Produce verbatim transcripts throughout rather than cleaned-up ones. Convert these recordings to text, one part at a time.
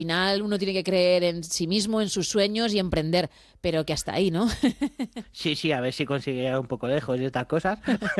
final uno tiene que creer en sí mismo, en sus sueños y emprender, pero que hasta ahí, ¿no? Sí, sí, a ver si consigue llegar un poco lejos de estas cosas.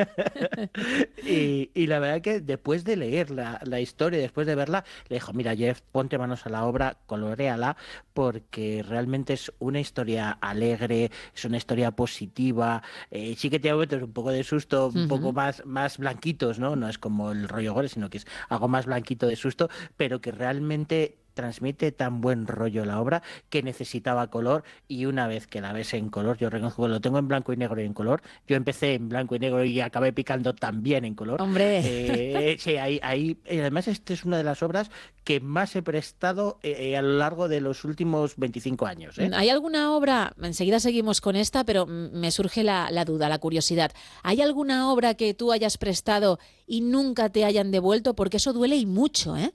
y, y la verdad que después de leer la, la historia, después de verla, le dijo, mira Jeff, ponte manos a la obra, coloréala, porque realmente es una historia alegre, es una historia positiva, eh, sí que tiene momentos un poco de susto, un poco Ujú. más, más blanquitos, ¿no? No es como el rollo gore, sino que es algo más blanquito de susto, pero que realmente transmite tan buen rollo la obra que necesitaba color y una vez que la ves en color, yo reconozco que lo tengo en blanco y negro y en color, yo empecé en blanco y negro y acabé picando también en color, Hombre. eh, sí, ahí, ahí, y además esta es una de las obras que más he prestado eh, a lo largo de los últimos veinticinco años, ¿eh? ¿Hay alguna obra, enseguida seguimos con esta, pero me surge la, la duda, la curiosidad, ¿hay alguna obra que tú hayas prestado y nunca te hayan devuelto? Porque eso duele y mucho, ¿eh?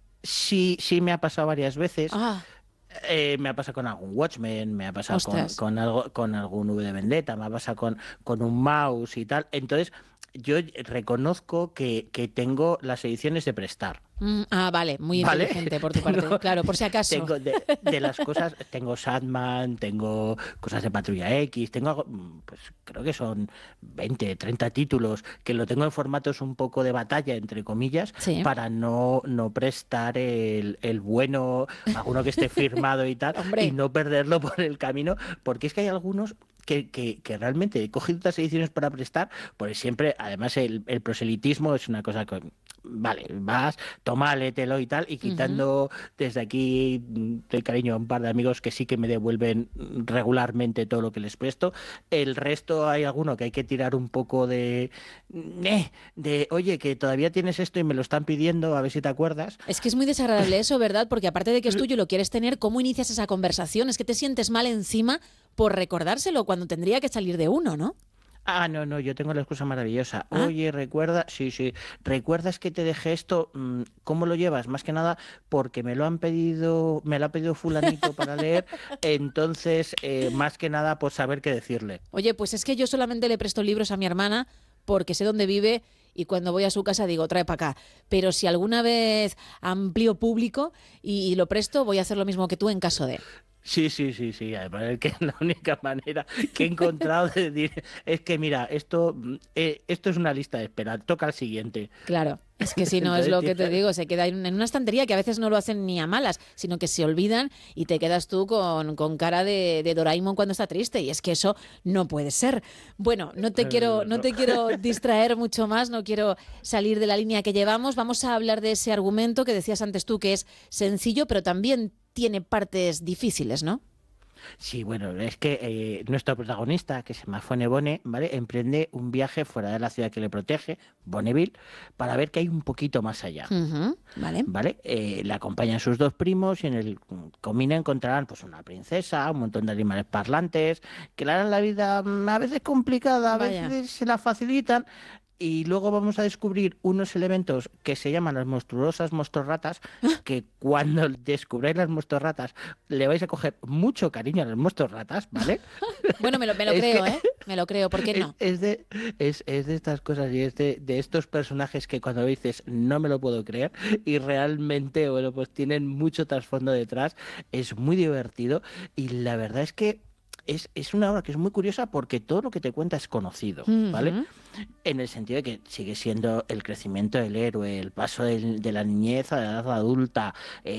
Sí, sí me ha pasado varias veces. Ah, Eh, me ha pasado con algún Watchmen, me ha pasado con, ostras. con algo, con algún V de Vendetta, me ha pasado con, con un mouse y tal. Entonces, yo reconozco que, que tengo las ediciones de prestar. Mm, ah, vale, muy ¿Vale? inteligente por tu parte. Tengo, Claro, por si acaso. tengo de, de las cosas, tengo Sandman, tengo cosas de Patrulla X, tengo algo, mm, pues creo que son veinte, treinta títulos, que lo tengo en formatos un poco de batalla, entre comillas, Sí. para no, no prestar el, el bueno, alguno que esté firmado y tal, y Hombre. no perderlo por el camino, porque es que hay algunos que, que, que realmente he cogido otras ediciones para prestar, pues siempre, además el, el proselitismo es una cosa que, vale, vas, toma, léetelo y tal, y Ujú. quitando desde aquí mm, el cariño a un par de amigos que sí que me devuelven regularmente todo lo que les presto, el resto hay alguno que hay que tirar un poco de, eh, de, oye, que todavía tienes esto y me lo están pidiendo, a ver si te acuerdas. Es que es muy desagradable eso, ¿verdad? Porque aparte de que es tuyo y lo quieres tener, ¿cómo inicias esa conversación? Es que te sientes mal encima por recordárselo cuando tendría que salir de uno, ¿no? Ah, no, no, yo tengo la excusa maravillosa. Ah, Oye, recuerda, sí, sí, ¿recuerdas que te dejé esto? Mm, ¿Cómo lo llevas? Más que nada porque me lo han pedido, me lo ha pedido fulanito para leer, entonces, eh, más que nada por saber qué decirle. oye, pues es que yo solamente le presto libros a mi hermana porque sé dónde vive y cuando voy a su casa digo, trae para acá. Pero si alguna vez amplío público y, y lo presto, voy a hacer lo mismo que tú en caso de... Sí, sí, sí, sí. Además, es que la única manera que he encontrado de decir es que, mira, esto, mm, eh, esto es una lista de espera, toca el siguiente. Claro, es que si no es Entonces, lo que te tienes- digo, se queda en en una estantería que a veces no lo hacen ni a malas, sino que se olvidan y te quedas tú con, con cara de, de Doraemon cuando está triste. Y es que eso no puede ser. Bueno, no te quiero, no Eso. te quiero distraer mucho más, no quiero salir de la línea que llevamos. Vamos a hablar de ese argumento que decías antes tú, que es sencillo, pero también tiene partes difíciles, ¿no? Sí, bueno, es que eh, nuestro protagonista, que se llama Fonebone, ¿vale? Emprende un viaje fuera de la ciudad que le protege, Bonneville, para ver qué hay un poquito más allá. Ujú, vale. ¿Vale? Eh, le acompañan sus dos primos y en el camino encontrarán pues una princesa, un montón de animales parlantes, que le harán la vida mm, a veces complicada, a Vaya. veces se la facilitan. Y luego vamos a descubrir unos elementos que se llaman las monstruosas monstruorratas, que cuando descubráis las monstruorratas le vais a coger mucho cariño a las monstruorratas, ¿vale? Bueno, me lo, me lo Es que creo, ¿eh? Me lo creo, ¿por qué es, no? es de, es, es de estas cosas y es de, de estos personajes que cuando dices no me lo puedo creer y realmente, bueno, pues tienen mucho trasfondo detrás, es muy divertido y la verdad es que es, es una obra que es muy curiosa porque todo lo que te cuenta es conocido, ¿vale? Ujú. En el sentido de que sigue siendo el crecimiento del héroe, el paso del- de la niñez a la edad adulta,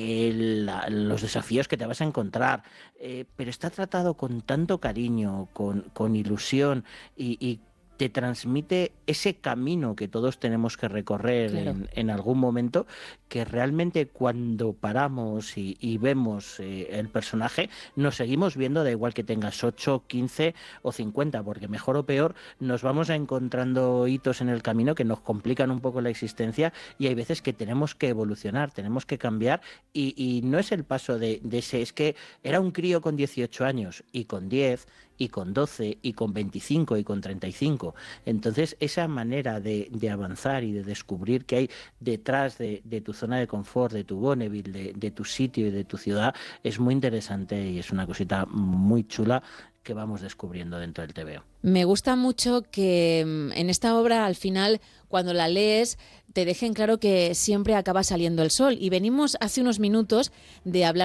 el- la- los desafíos que te vas a encontrar, eh, pero está tratado con tanto cariño, con, con ilusión y, y te transmite ese camino que todos tenemos que recorrer Claro. en, en algún momento, que realmente cuando paramos y, y vemos eh, el personaje, nos seguimos viendo, da igual que tengas ocho, quince o cincuenta, porque mejor o peor nos vamos encontrando hitos en el camino que nos complican un poco la existencia y hay veces que tenemos que evolucionar, tenemos que cambiar y, y no es el paso de, de ese, es que era un crío con dieciocho años y con diez y con doce y con veinticinco y con treinta y cinco. Entonces esa manera de, de avanzar y de descubrir qué hay detrás de, de tu zona de confort, de tu Bonneville, de, de tu sitio y de tu ciudad es muy interesante y es una cosita muy chula que vamos descubriendo dentro del T V O. Me gusta mucho que mm, en esta obra, al final, cuando la lees, te dejen claro que siempre acaba saliendo el sol. Y venimos hace unos minutos de hablar